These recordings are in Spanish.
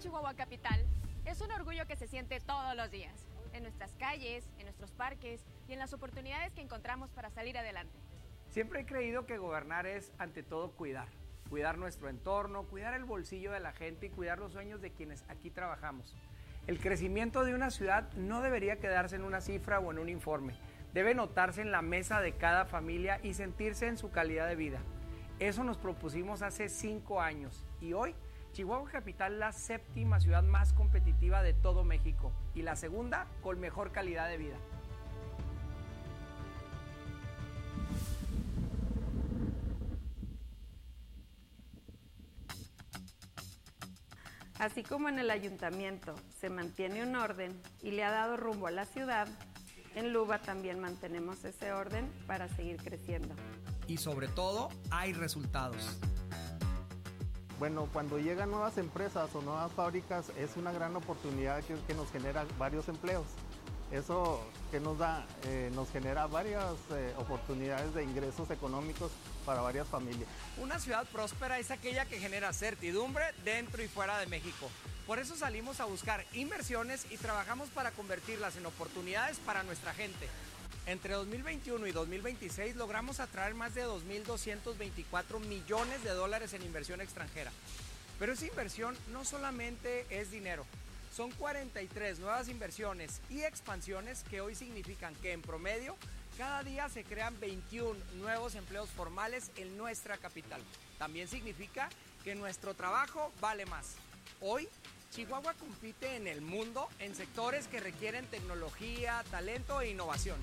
Chihuahua Capital es un orgullo que se siente todos los días, en nuestras calles, en nuestros parques y en las oportunidades que encontramos para salir adelante. Siempre he creído que gobernar es, ante todo, cuidar nuestro entorno, cuidar el bolsillo de la gente y cuidar los sueños de quienes aquí trabajamos. El crecimiento de una ciudad no debería quedarse en una cifra o en un informe, debe notarse en la mesa de cada familia y sentirse en su calidad de vida. Eso nos propusimos hace 5 años y hoy Chihuahua Capital es la 7ª ciudad más competitiva de todo México y la 2ª con mejor calidad de vida. Así como en el ayuntamiento se mantiene un orden y le ha dado rumbo a la ciudad, en Luba también mantenemos ese orden para seguir creciendo. Y sobre todo, hay resultados. Bueno, cuando llegan nuevas empresas o nuevas fábricas es una gran oportunidad que nos genera varios empleos. Eso que nos da, nos genera varias oportunidades de ingresos económicos para varias familias. Una ciudad próspera es aquella que genera certidumbre dentro y fuera de México. Por eso salimos a buscar inversiones y trabajamos para convertirlas en oportunidades para nuestra gente. Entre 2021 y 2026 logramos atraer más de 2.224 millones de dólares en inversión extranjera. Pero esa inversión no solamente es dinero, son 43 nuevas inversiones y expansiones que hoy significan que en promedio cada día se crean 21 nuevos empleos formales en nuestra capital. También significa que nuestro trabajo vale más. Hoy, Chihuahua compite en el mundo en sectores que requieren tecnología, talento e innovación.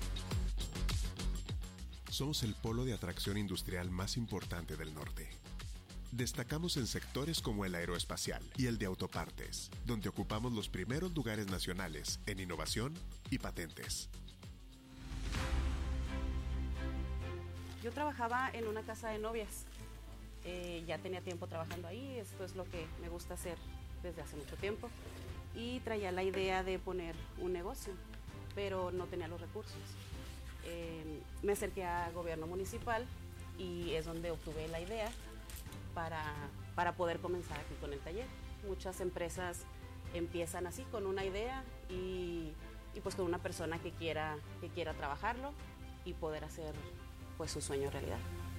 Somos el polo de atracción industrial más importante del norte. Destacamos en sectores como el aeroespacial y el de autopartes, donde ocupamos los primeros lugares nacionales en innovación y patentes. Yo trabajaba en una casa de novias. Ya tenía tiempo trabajando ahí, esto es lo que me gusta hacer desde hace mucho tiempo. Y traía la idea de poner un negocio, pero no tenía los recursos. Me acerqué a gobierno municipal y es donde obtuve la idea para poder comenzar aquí con el taller. Muchas empresas empiezan así, con una idea y pues con una persona que quiera trabajarlo y poder hacer pues su sueño realidad.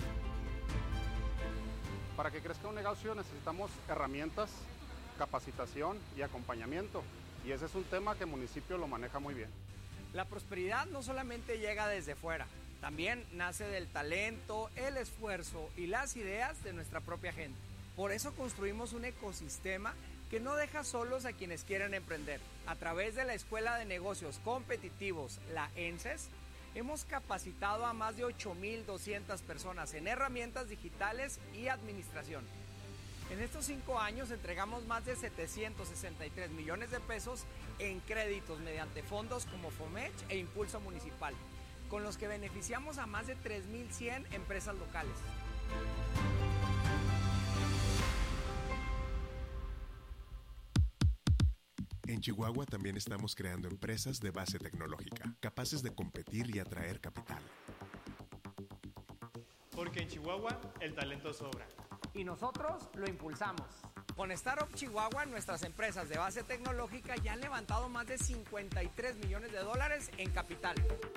Para que crezca un negocio necesitamos herramientas, capacitación y acompañamiento, y ese es un tema que el municipio lo maneja muy bien. La prosperidad no solamente llega desde fuera, también nace del talento, el esfuerzo y las ideas de nuestra propia gente. Por eso construimos un ecosistema que no deja solos a quienes quieren emprender. A través de la Escuela de Negocios Competitivos, la ENSES, hemos capacitado a más de 8,200 personas en herramientas digitales y administración. En estos 5 años entregamos más de 763 millones de pesos en créditos mediante fondos como FOMECH e Impulso Municipal, con los que beneficiamos a más de 3,100 empresas locales. En Chihuahua también estamos creando empresas de base tecnológica, capaces de competir y atraer capital. Porque en Chihuahua el talento sobra. Y nosotros lo impulsamos. Con Startup Chihuahua, nuestras empresas de base tecnológica ya han levantado más de 53 millones de dólares en capital.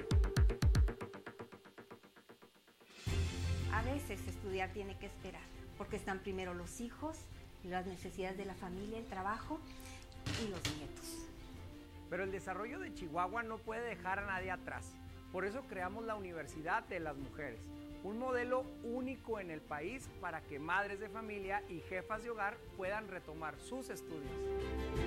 A veces estudiar tiene que esperar, porque están primero los hijos, las necesidades de la familia, el trabajo y los nietos. Pero el desarrollo de Chihuahua no puede dejar a nadie atrás. Por eso creamos la Universidad de las Mujeres, un modelo único en el país para que madres de familia y jefas de hogar puedan retomar sus estudios.